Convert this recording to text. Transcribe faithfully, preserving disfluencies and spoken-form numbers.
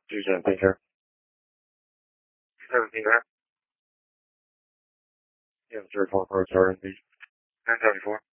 two seven, take care. seventeen, right? Yeah, zero four, approach R and B. nine seventy-four.